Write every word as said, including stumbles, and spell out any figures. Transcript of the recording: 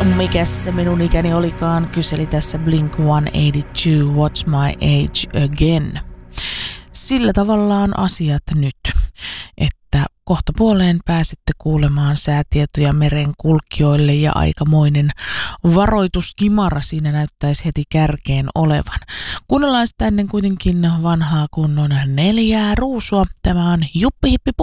Mikäs se minun ikäni olikaan, kyseli tässä Blink sata kahdeksankymmentäkaksi, What's my age again? Sillä tavallaan asiat nyt, että kohta puoleen pääsitte kuulemaan säätietoja merenkulkijoille ja aikamoinen varoituskimara siinä näyttäisi heti kärkeen olevan. Kuunnellaan sitä ennen kuitenkin vanhaa kunnon neljää ruusua. Tämä on Juppi Hippi